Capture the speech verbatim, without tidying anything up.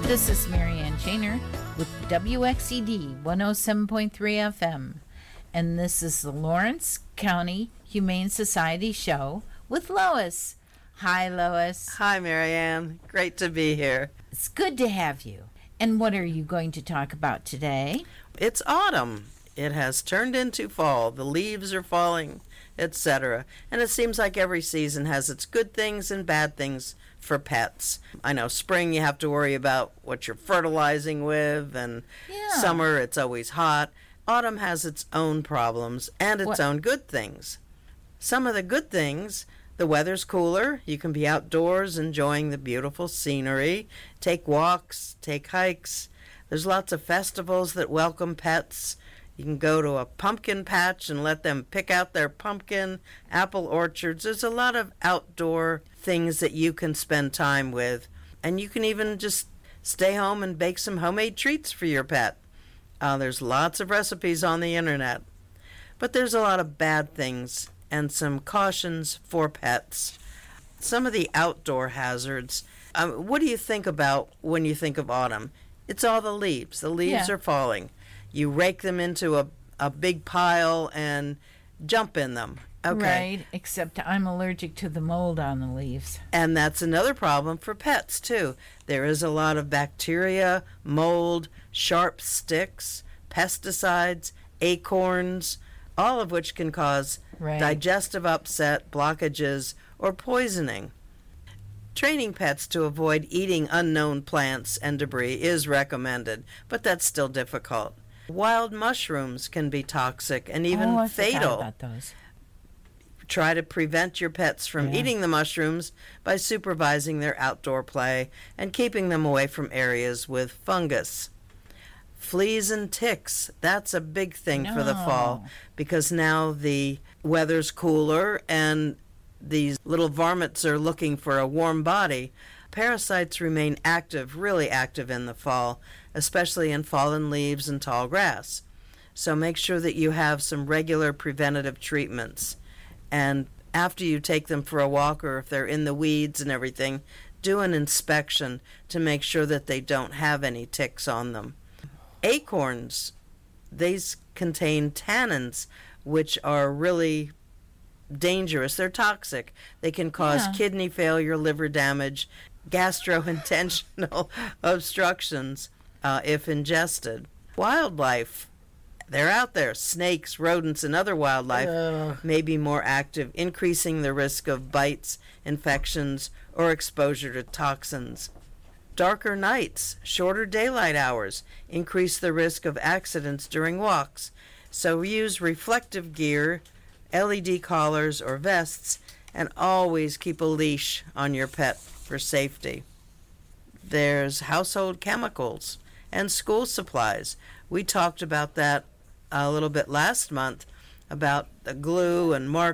This is Marianne Chainer with W X E D one oh seven point three F M, and this is the Lawrence County Humane Society show with Lois. Hi, Lois. Hi, Marianne. Great to be here. It's good to have you. And what are you going to talk about today? It's autumn. It has turned into fall. The leaves are falling, et cetera. And it seems like every season has its good things and bad things for pets. I know spring you have to worry about what you're fertilizing with, and Yeah. summer it's always hot. Autumn has its own problems and its What- own good things. Some of the good things: the weather's cooler. You can be outdoors enjoying the beautiful scenery, take walks, take hikes. There's lots of festivals that welcome pets. You can go to a pumpkin patch and let them pick out their pumpkin, apple orchards. There's a lot of outdoor things that you can spend time with. And you can even just stay home and bake some homemade treats for your pet. Uh, there's lots of recipes on the internet. But there's a lot of bad things and some cautions for pets. Some of the outdoor hazards. Um, what do you think about when you think of autumn? It's all the leaves. The leaves Yeah. are falling. You rake them into a, a big pile and jump in them. Okay. Right, except I'm allergic to the mold on the leaves. And that's another problem for pets, too. There is a lot of bacteria, mold, sharp sticks, pesticides, acorns, all of which can cause Right. digestive upset, blockages, or poisoning. Training pets to avoid eating unknown plants and debris is recommended, but that's still difficult. Wild mushrooms can be toxic and even oh, I forgot fatal. about those. Try to prevent your pets from Yeah. eating the mushrooms by supervising their outdoor play and keeping them away from areas with fungus. Fleas and ticks, that's a big thing for the fall, No. because now the weather's cooler and these little varmints are looking for a warm body. Parasites remain active, really active in the fall, especially in fallen leaves and tall grass. So make sure that you have some regular preventative treatments. And after you take them for a walk, or if they're in the weeds and everything, do an inspection to make sure that they don't have any ticks on them. Acorns, these contain tannins, which are really dangerous. They're toxic. They can cause Yeah. kidney failure, liver damage, gastrointestinal obstructions uh, if ingested. Wildlife, they're out there. Snakes, rodents, and other wildlife Ugh. may be more active, increasing the risk of bites, infections, or exposure to toxins. Darker nights, shorter daylight hours increase the risk of accidents during walks. So use reflective gear, L E D collars or vests, and always keep a leash on your pet for safety. There's household chemicals and school supplies. We talked about that a little bit last month, about the glue and markers